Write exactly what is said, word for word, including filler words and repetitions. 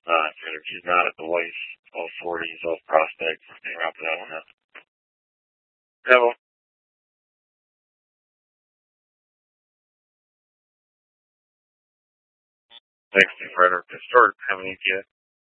Uh, and if she's not at the Weiss oh forties, those prospects, hang out for that one. Hello. Thanks to Frederick. Start having E T S.